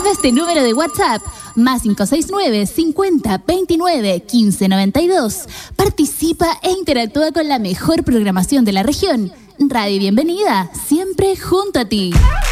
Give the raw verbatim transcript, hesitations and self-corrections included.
Reserva este número de WhatsApp, más cinco seis nueve, cincuenta, veintinueve, quince, noventa y dos. Participa e interactúa con la mejor programación de la región. Radio Bienvenida, siempre junto a ti.